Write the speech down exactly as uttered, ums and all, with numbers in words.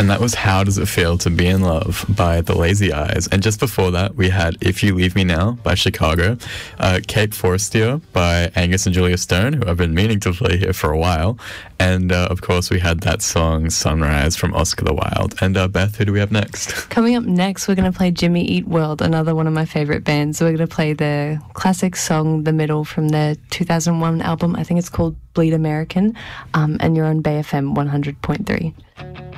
and that was How Does It Feel to Be in Love by The Lazy Eyes. And just before that, we had If You Leave Me Now by Chicago, uh, Cape Forestier by Angus and Julia Stone, who I've been meaning to play here for a while. And, uh, of course, we had that song Sunrise from Oscar the Wilde. And, uh, Beth, who do we have next? Coming up next, we're going to play Jimmy Eat World, another one of my favourite bands. So we're going to play their classic song, The Middle, from their two thousand one album. I think it's called Bleed American. Um, and you're on Bay F M one hundred point three.